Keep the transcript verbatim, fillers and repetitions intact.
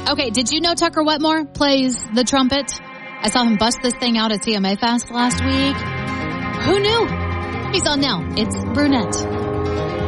Okay, did you know Tucker Wetmore plays the trumpet? I saw him bust this thing out at T M A Fest last week. Who knew? He's on now. It's Brunette.